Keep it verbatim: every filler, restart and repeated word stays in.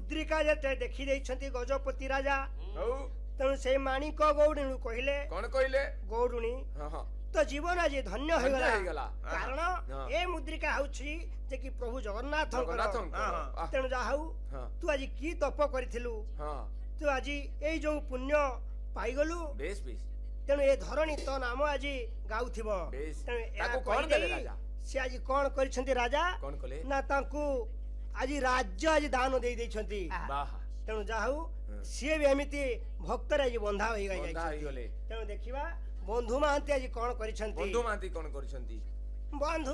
मुद्रिका जे देखी देइछंती गजपति राजा हौ तेणु से माणिक गौड़िणी कहले कौन कहले गौड़िणी हां हां तो जीवन आज धन्य हो धन्य हो गला कारण हाँ। ए मुद्रिका होछि जे कि प्रभु जगन्नाथ जगन्नाथ तेणु जा हौ हाँ। तू आज की तप करिथिलु हां तू आज ए जो पुण्य पाइगलु बेस बेस तेणु ए धरणी तो नाम आज गाउथिबो बेस तेणु ताको कौन देले राजा से आज कोन करिसंती राजा कौन कले ना तांकू आज राज्य आज दान देई देइछंती वाह तेणु जा हौ सी भी एमिति भक्तर आज बंधा होई गई बंधा होई गले तेणु देखिबा बंधु महांती आज कोन करिसंती बंधु महांती कोन करिसंती बंधु